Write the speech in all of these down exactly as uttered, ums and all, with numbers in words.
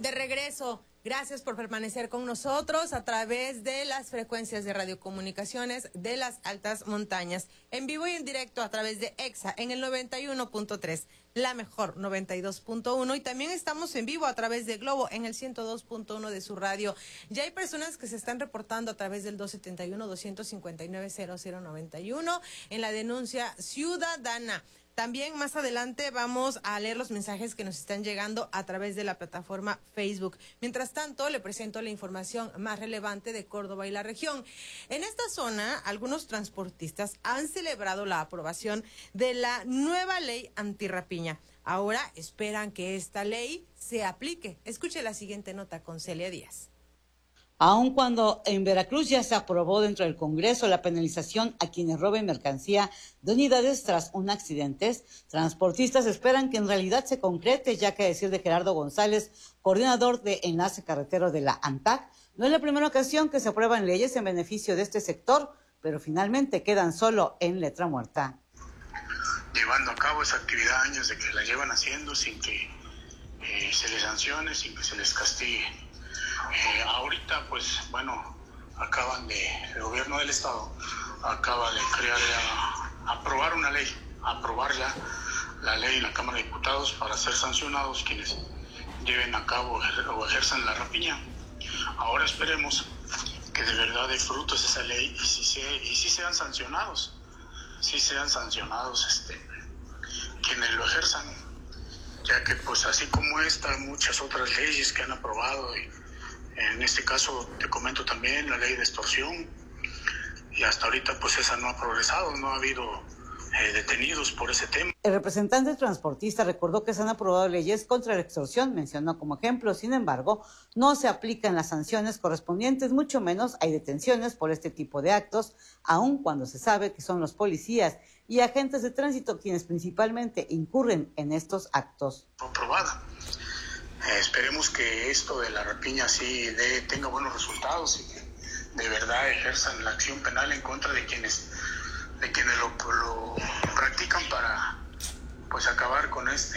De regreso, gracias por permanecer con nosotros a través de las frecuencias de radiocomunicaciones de las altas montañas, en vivo y en directo a través de EXA en el noventa y uno punto tres, la mejor noventa y dos punto uno, y también estamos en vivo a través de Globo en el ciento dos punto uno de su radio. Ya hay personas que se están reportando a través del dos setenta y uno, doscientos cincuenta y nueve, cero cero noventa y uno en la denuncia ciudadana. También más adelante vamos a leer los mensajes que nos están llegando a través de la plataforma Facebook. Mientras tanto, le presento la información más relevante de Córdoba y la región. En esta zona, algunos transportistas han celebrado la aprobación de la nueva ley antirrapiña. Ahora esperan que esta ley se aplique. Escuche la siguiente nota con Celia Díaz. Aun cuando en Veracruz ya se aprobó dentro del Congreso la penalización a quienes roben mercancía de unidades tras un accidente, transportistas esperan que en realidad se concrete, ya que a decir de Gerardo González, coordinador de Enlace Carretero de la ANTAC, no es la primera ocasión que se aprueban leyes en beneficio de este sector, pero finalmente quedan solo en letra muerta. Llevando a cabo esa actividad años de que la llevan haciendo sin que eh, se les sancione, sin que se les castigue. Eh, ahorita, pues, bueno, acaban de, el gobierno del estado acaba de crear, ya, aprobar una ley, aprobar ya la ley en la Cámara de Diputados para ser sancionados quienes lleven a cabo o ejerzan la rapiña. Ahora esperemos que de verdad dé frutos esa ley y si, se, y si sean sancionados, si sean sancionados este, quienes lo ejerzan, ya que pues así como esta, muchas otras leyes que han aprobado y en este caso, te comento también la ley de extorsión, y hasta ahorita pues esa no ha progresado, no ha habido eh, detenidos por ese tema. El representante transportista recordó que se han aprobado leyes contra la extorsión, mencionó como ejemplo, sin embargo, no se aplican las sanciones correspondientes, mucho menos hay detenciones por este tipo de actos, aun cuando se sabe que son los policías y agentes de tránsito quienes principalmente incurren en estos actos. Aprobada. Eh, esperemos que esto de la rapiña sí de, tenga buenos resultados y que de verdad ejerzan la acción penal en contra de quienes de quienes lo, lo practican para pues acabar con este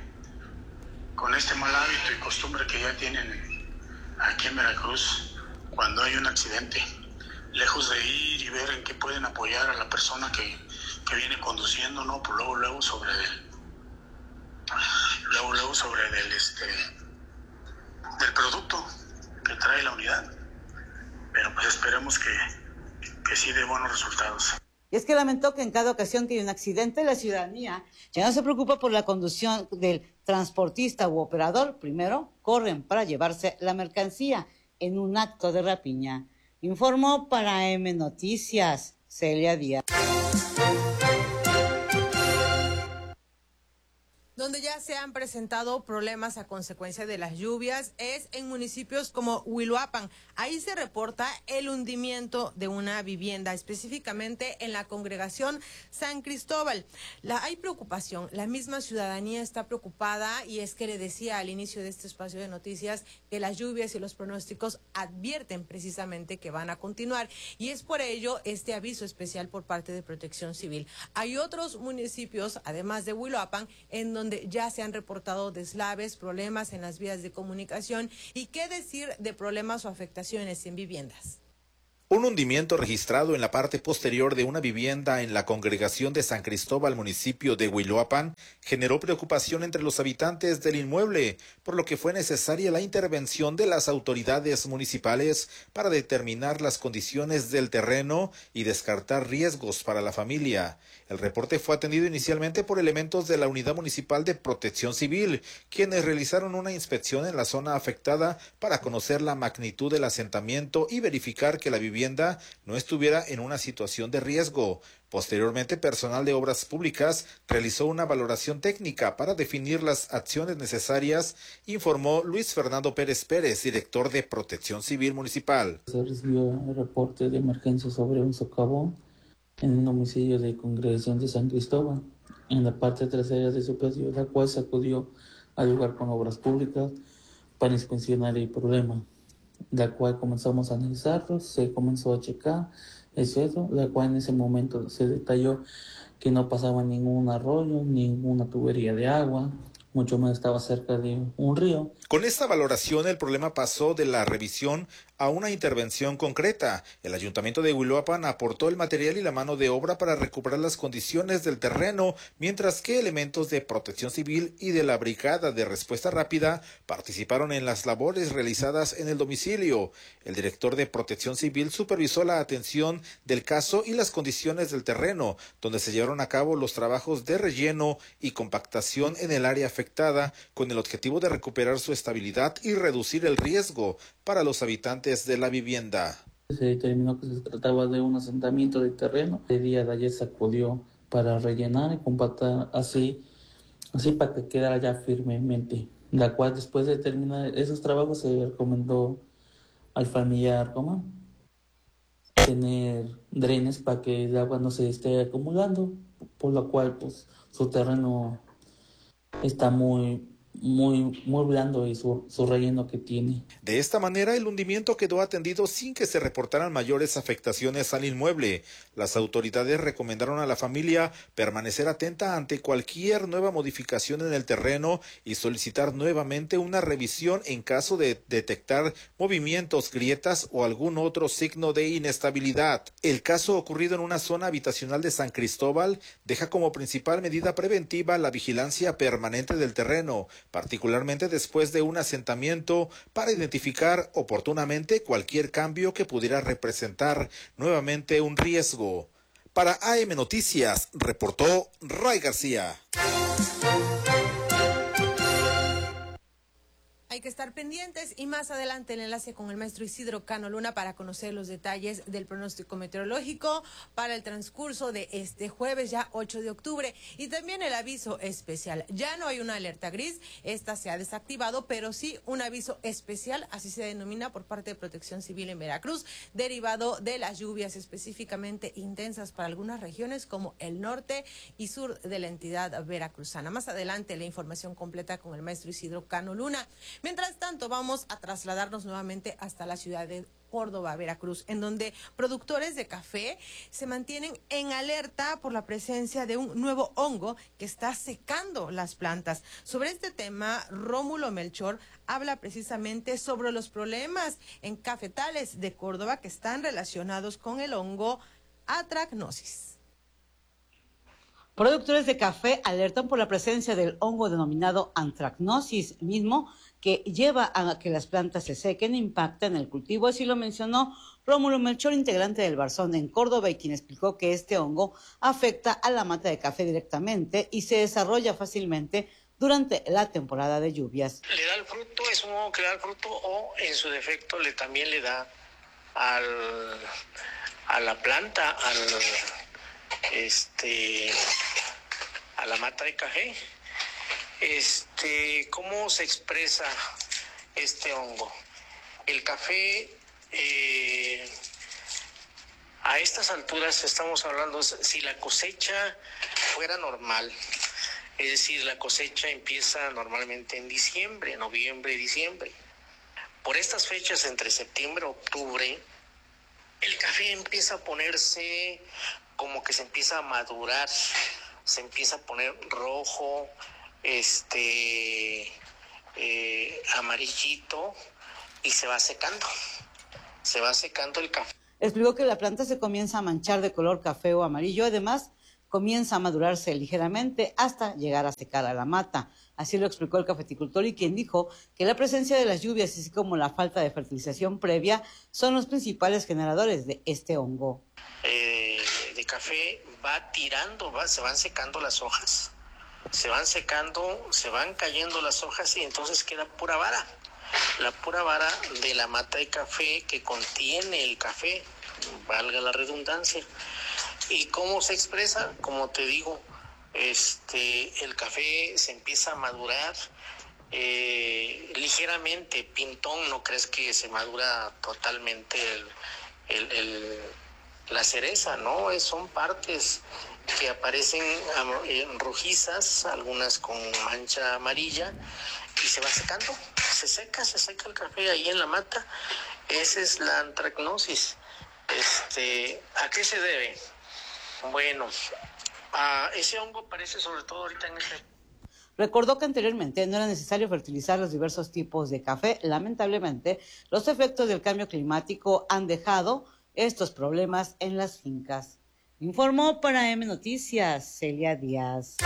con este mal hábito y costumbre que ya tienen aquí en Veracruz cuando hay un accidente. Lejos de ir y ver en qué pueden apoyar a la persona que, que viene conduciendo, no, pues luego luego sobre el luego luego sobre el este del producto que trae la unidad, pero pues esperemos que, que sí dé buenos resultados. Y es que lamentó que en cada ocasión que hay un accidente, la ciudadanía ya no se preocupa por la conducción del transportista u operador, primero corren para llevarse la mercancía en un acto de rapiña. Informó para M Noticias, Celia Díaz. Donde ya se han presentado problemas a consecuencia de las lluvias es en municipios como Huiloapan. Ahí se reporta el hundimiento de una vivienda, específicamente en la congregación San Cristóbal. La, hay preocupación, la misma ciudadanía está preocupada, y es que le decía al inicio de este espacio de noticias que las lluvias y los pronósticos advierten precisamente que van a continuar, y es por ello este aviso especial por parte de Protección Civil. Hay otros municipios, además de Huiloapan, en donde donde ya se han reportado deslaves, problemas en las vías de comunicación, y qué decir de problemas o afectaciones en viviendas. Un hundimiento registrado en la parte posterior de una vivienda en la congregación de San Cristóbal, municipio de Huiloapan, generó preocupación entre los habitantes del inmueble, por lo que fue necesaria la intervención de las autoridades municipales para determinar las condiciones del terreno y descartar riesgos para la familia. El reporte fue atendido inicialmente por elementos de la Unidad Municipal de Protección Civil, quienes realizaron una inspección en la zona afectada para conocer la magnitud del asentamiento y verificar que la vivienda no estuviera en una situación de riesgo. Posteriormente, personal de Obras Públicas realizó una valoración técnica para definir las acciones necesarias, informó Luis Fernando Pérez Pérez, director de Protección Civil Municipal. Se recibió el reporte de emergencia sobre un socavón en el domicilio de Congregación de San Cristóbal, en la parte trasera de su patio, la cual se acudió al lugar con Obras Públicas para inspeccionar el problema, la cual comenzamos a analizarlo, se comenzó a checar el suelo, la cual en ese momento se detalló que no pasaba ningún arroyo, ninguna tubería de agua mucho más estaba cerca de un río. Con esta valoración, el problema pasó de la revisión a una intervención concreta. El Ayuntamiento de Huiloapan aportó el material y la mano de obra para recuperar las condiciones del terreno, mientras que elementos de Protección Civil y de la Brigada de Respuesta Rápida participaron en las labores realizadas en el domicilio. El director de Protección Civil supervisó la atención del caso y las condiciones del terreno, donde se llevaron a cabo los trabajos de relleno y compactación en el área afectada, con el objetivo de recuperar su estabilidad y reducir el riesgo para los habitantes de la vivienda. Se determinó que se trataba de un asentamiento de terreno. El día de ayer se acudió para rellenar y compactar así, así para que quedara ya firmemente. La cual, después de terminar esos trabajos, se recomendó al familiar ¿cómo? tener drenes para que el agua no se esté acumulando, por lo cual pues su terreno está muy muy muy blando y su, su relleno que tiene. De esta manera, el hundimiento quedó atendido sin que se reportaran mayores afectaciones al inmueble. Las autoridades recomendaron a la familia permanecer atenta ante cualquier nueva modificación en el terreno y solicitar nuevamente una revisión en caso de detectar movimientos, grietas o algún otro signo de inestabilidad. El caso ocurrido en una zona habitacional de San Cristóbal deja como principal medida preventiva la vigilancia permanente del terreno, particularmente después de un asentamiento, para identificar oportunamente cualquier cambio que pudiera representar nuevamente un riesgo. Para A M Noticias, reportó Ray García. Hay que estar pendientes y más adelante el enlace con el maestro Isidro Cano Luna para conocer los detalles del pronóstico meteorológico para el transcurso de este jueves, ya ocho de octubre, y también el aviso especial. Ya no hay una alerta gris, esta se ha desactivado, pero sí un aviso especial, así se denomina por parte de Protección Civil en Veracruz, derivado de las lluvias específicamente intensas para algunas regiones como el norte y sur de la entidad veracruzana. Más adelante la información completa con el maestro Isidro Cano Luna. Mientras tanto, vamos a trasladarnos nuevamente hasta la ciudad de Córdoba, Veracruz, en donde productores de café se mantienen en alerta por la presencia de un nuevo hongo que está secando las plantas. Sobre este tema, Rómulo Melchor habla precisamente sobre los problemas en cafetales de Córdoba que están relacionados con el hongo Anthracnosis. Productores de café alertan por la presencia del hongo denominado Anthracnosis, mismo que lleva a que las plantas se sequen e impactan el cultivo. Así lo mencionó Rómulo Melchor, integrante del Barzón en Córdoba, y quien explicó que este hongo afecta a la mata de café directamente y se desarrolla fácilmente durante la temporada de lluvias. Le da el fruto, es un hongo que le da el fruto, o en su defecto le también le da al, a la planta, al este a la mata de café. Este, ¿cómo se expresa este hongo? El café, eh, a estas alturas estamos hablando, si la cosecha fuera normal, es decir, la cosecha empieza normalmente en diciembre, noviembre, diciembre. Por estas fechas, entre septiembre y octubre, el café empieza a ponerse como que se empieza a madurar, se empieza a poner rojo, este eh, amarillito, y se va secando, se va secando el café. Explicó que la planta se comienza a manchar de color café o amarillo, además comienza a madurarse ligeramente hasta llegar a secar a la mata. Así lo explicó el cafeticultor, y quien dijo que la presencia de las lluvias, así como la falta de fertilización previa, son los principales generadores de este hongo. Eh, de café va tirando, va, se van secando las hojas, se van secando, se van cayendo las hojas, y entonces queda pura vara, la pura vara de la mata de café que contiene el café, valga la redundancia. ¿Y cómo se expresa? Como te digo, este, el café se empieza a madurar eh, ligeramente, pintón, no crees que se madura totalmente el, el, el, la cereza, ¿no? Es, son partes que aparecen eh, rojizas, algunas con mancha amarilla, y se va secando, se seca, se seca el café ahí en la mata. Esa es la Anthracnosis. Este, ¿a qué se debe? Bueno, uh, ese hongo aparece sobre todo ahorita en este... Recordó que anteriormente no era necesario fertilizar los diversos tipos de café. Lamentablemente, los efectos del cambio climático han dejado estos problemas en las fincas. Informó para M Noticias, Celia Díaz.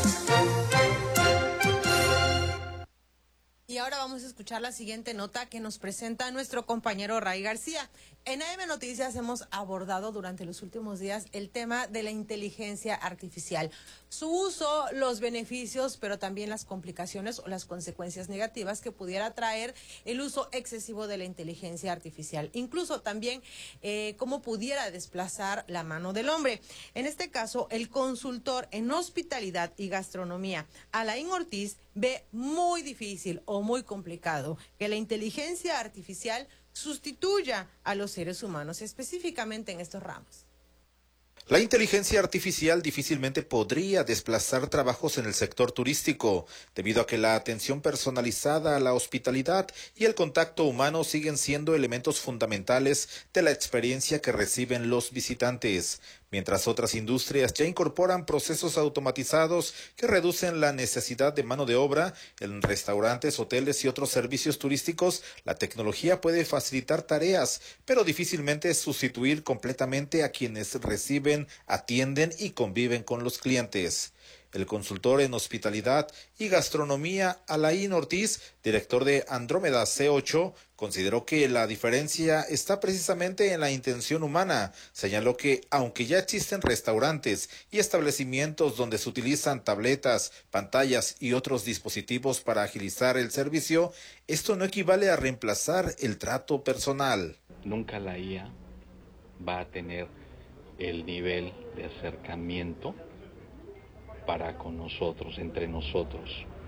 Y ahora vamos a escuchar la siguiente nota que nos presenta nuestro compañero Ray García. En A M Noticias hemos abordado durante los últimos días el tema de la inteligencia artificial, su uso, los beneficios, pero también las complicaciones o las consecuencias negativas que pudiera traer el uso excesivo de la inteligencia artificial, incluso también eh, cómo pudiera desplazar la mano del hombre. En este caso, el consultor en hospitalidad y gastronomía, Alain Ortiz, ve muy difícil o muy complicado que la inteligencia artificial sustituya a los seres humanos, específicamente en estos ramos. La inteligencia artificial difícilmente podría desplazar trabajos en el sector turístico, debido a que la atención personalizada a la hospitalidad y el contacto humano siguen siendo elementos fundamentales de la experiencia que reciben los visitantes, mientras otras industrias ya incorporan procesos automatizados que reducen la necesidad de mano de obra. En restaurantes, hoteles y otros servicios turísticos, la tecnología puede facilitar tareas, pero difícilmente sustituir completamente a quienes reciben, atienden y conviven con los clientes. El consultor en hospitalidad y gastronomía, Alain Ortiz, director de Andrómeda C ocho, consideró que la diferencia está precisamente en la intención humana. Señaló que, aunque ya existen restaurantes y establecimientos donde se utilizan tabletas, pantallas y otros dispositivos para agilizar el servicio, esto no equivale a reemplazar el trato personal. Nunca la I A va a tener el nivel de acercamiento para con nosotros, entre nosotros.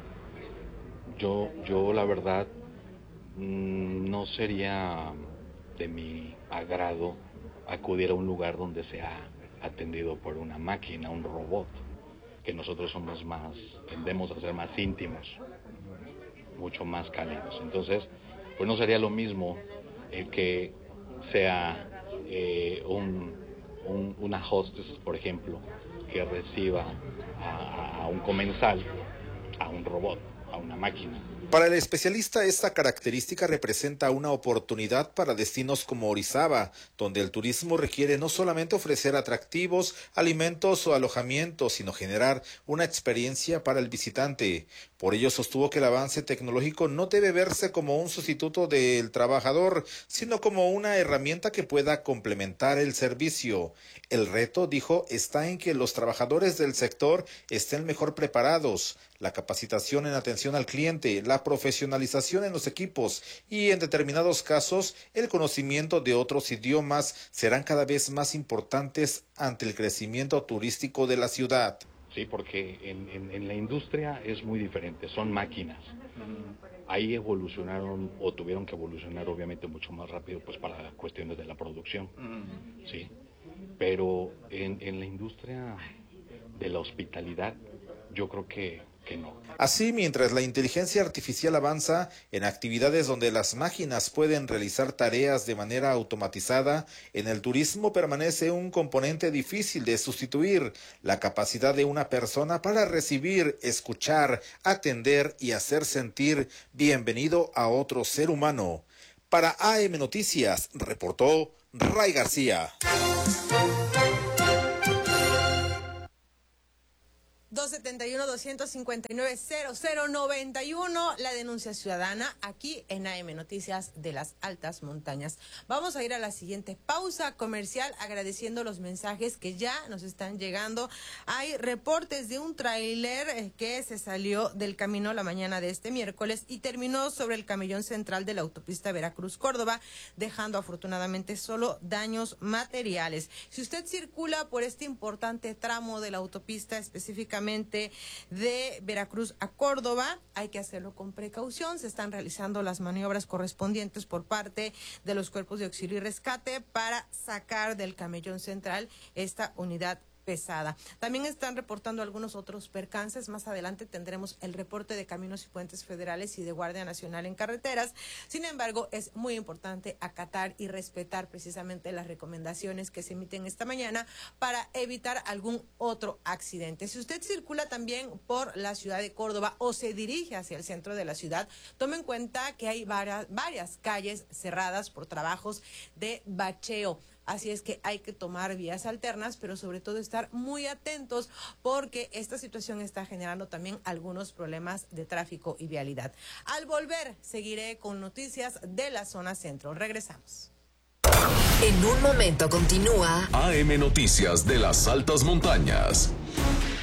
Yo, yo la verdad, no sería de mi agrado acudir a un lugar donde sea atendido por una máquina, un robot, que nosotros somos más, tendemos a ser más íntimos, mucho más cálidos. Entonces, pues no sería lo mismo el que sea eh, un, un, una hostess, por ejemplo, que reciba a, a un comensal, a un robot, a una máquina. Para el especialista, esta característica representa una oportunidad para destinos como Orizaba, donde el turismo requiere no solamente ofrecer atractivos, alimentos o alojamientos, sino generar una experiencia para el visitante. Por ello sostuvo que el avance tecnológico no debe verse como un sustituto del trabajador, sino como una herramienta que pueda complementar el servicio. El reto, dijo, está en que los trabajadores del sector estén mejor preparados. La capacitación en atención al cliente, la profesionalización en los equipos y, en determinados casos, el conocimiento de otros idiomas serán cada vez más importantes ante el crecimiento turístico de la ciudad. Sí, porque en, en, en la industria es muy diferente, son máquinas. Ahí evolucionaron o tuvieron que evolucionar obviamente mucho más rápido pues para cuestiones de la producción, sí. Pero en, en la industria de la hospitalidad yo creo que que no. Así, mientras la inteligencia artificial avanza en actividades donde las máquinas pueden realizar tareas de manera automatizada, en el turismo permanece un componente difícil de sustituir: la capacidad de una persona para recibir, escuchar, atender y hacer sentir bienvenido a otro ser humano. Para A M Noticias, reportó Ray García. dos setenta y uno, doscientos cincuenta y nueve, cero cero noventa y uno, la denuncia ciudadana aquí en A M Noticias de las Altas Montañas. Vamos a ir a la siguiente pausa comercial agradeciendo los mensajes que ya nos están llegando. Hay reportes de un tráiler que se salió del camino la mañana de este miércoles y terminó sobre el camellón central de la autopista Veracruz-Córdoba, dejando afortunadamente solo daños materiales. Si usted circula por este importante tramo de la autopista, específicamente de Veracruz a Córdoba, hay que hacerlo con precaución. Se están realizando las maniobras correspondientes por parte de los cuerpos de auxilio y rescate para sacar del camellón central esta unidad pesada. También están reportando algunos otros percances. Más adelante tendremos el reporte de Caminos y Puentes Federales y de Guardia Nacional en Carreteras. Sin embargo, es muy importante acatar y respetar precisamente las recomendaciones que se emiten esta mañana para evitar algún otro accidente. Si usted circula también por la ciudad de Córdoba o se dirige hacia el centro de la ciudad, tome en cuenta que hay varias, varias calles cerradas por trabajos de bacheo. Así es que hay que tomar vías alternas, pero sobre todo estar muy atentos porque esta situación está generando también algunos problemas de tráfico y vialidad. Al volver, seguiré con noticias de la zona centro. Regresamos. En un momento continúa A M Noticias de las Altas Montañas.